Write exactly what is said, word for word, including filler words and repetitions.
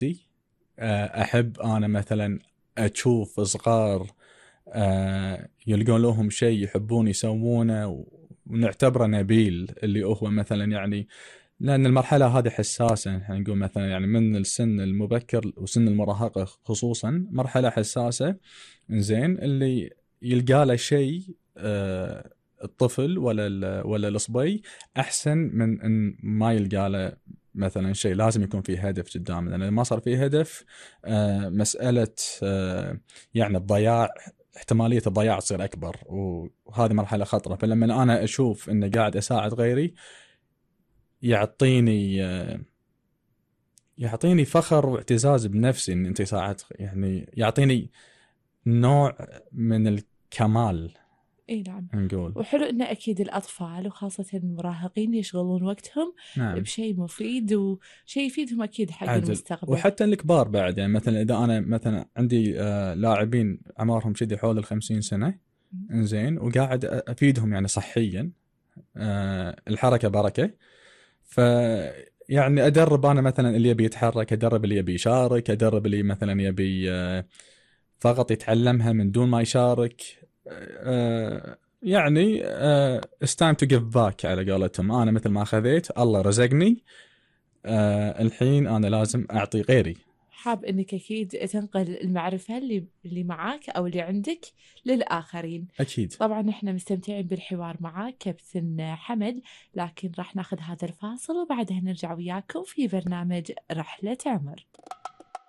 أحب أنا مثلا أشوف صغار يلقون لهم شيء يحبون يسوونه ونعتبره نبيل، اللي هو مثلا يعني لأن المرحلة هذه حساسة، احنا نقول مثلا يعني من السن المبكر وسن المراهقة خصوصا مرحلة حساسة. زين اللي يلقى له شيء آه الطفل ولا ولا الصبي أحسن من إن ما يلقى له مثلا شيء. لازم يكون في هدف قدامنا، لأن ما صار في هدف آه مسألة آه يعني الضياع، احتمالية الضياع تصير أكبر، وهذه مرحلة خطرة. فلما أنا أشوف إني قاعد أساعد غيري يعطيني يعطيني فخر واعتزاز بنفسي ان انت ساعدت، يعني يعطيني نوع من الكمال. اي نعم. نقول وحلو ان اكيد الاطفال وخاصة المراهقين يشغلون وقتهم نعم بشيء مفيد وشيء يفيدهم اكيد حق عدل. المستقبل. وحتى الكبار بعد، يعني مثلا اذا انا مثلا عندي آه لاعبين اعمارهم كذي حول الخمسين سنة، انزين وقاعد افيدهم يعني صحيا، آه الحركة بركة. ف يعني ادرب انا مثلا اللي يبي يتحرك، ادرب اللي يبي يشارك، ادرب اللي مثلا يبي آه فقط يتعلمها من دون ما يشارك. آه يعني آه it's time to give back على قولتهم. انا مثل ما اخذيت الله رزقني، آه الحين انا لازم اعطي غيري. حاب انك اكيد تنقل المعرفة اللي اللي معاك او اللي عندك للآخرين. اكيد. طبعا احنا مستمتعين بالحوار معاك كابتن حمد، لكن راح ناخذ هذا الفاصل وبعدها نرجع وياكم في برنامج رحلة عمر.